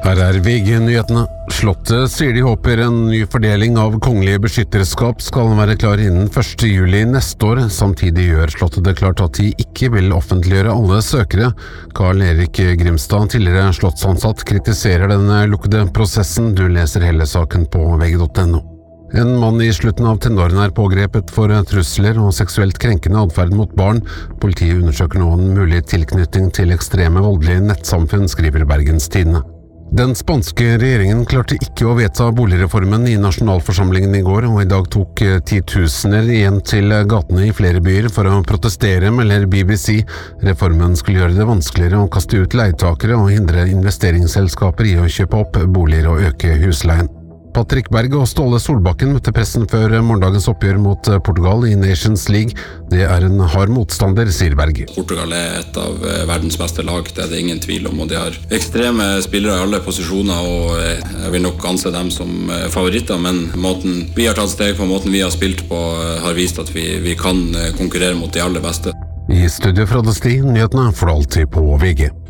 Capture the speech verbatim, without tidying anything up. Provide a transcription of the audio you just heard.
Her er V G-nyhetene. Slottet sier de håper en ny fordeling av kongelige beskytterskap skal være klar innen første juli neste år. Samtidig gjør Slottet det klart at de ikke vil offentliggjøre alle søkere. Karl Erik Grimstad, tidligere slottsansatt, kritiserer den lukkede prosessen. Du leser hele saken på V G punktum no. En mann i slutten av tenårene er pågrepet for trusler og seksuelt krenkende adferd mot barn. Politiet undersøker nå en mulig tilknytning til ekstreme voldelige nettsamfunn, skriver Bergens Tidende. Den spanske regjeringen klarte ikke å vedta boligreformen i nasjonalforsamlingen i går, og i dag tok titusener igjen til gatene i flere byer for å protestere, melder B B C. Reformen skulle gjøre det vanskeligere å kaste ut leietakere og hindre investeringsselskaper i å kjøpe opp boliger og øke husleien. Patrick Berg og Ståle Solbakken møtte pressen før morgendagens oppgjør mot Portugal i Nations League. Det er en hard motstander, sier Berg. Portugal er et av verdens beste lag, det er det ingen tvil om, og de har ekstreme spillere i alle posisjoner, og jeg vil nok anse dem som favoritter, men måten vi har tatt steg på, måten vi har spilt på, har vist at vi, vi kan konkurrere mot de aller beste. I studio fra Desti, nyhetene for alltid på V G.